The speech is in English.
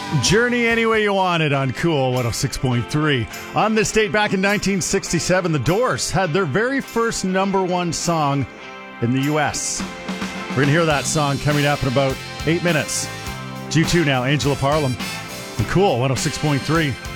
Journey Any Way You Want It on Cool 106.3. On this date back in 1967, The Doors had their very first number one song in the U.S. We're going to hear that song coming up in about 8 minutes. G2 now, Angel of Harlem on Cool 106.3.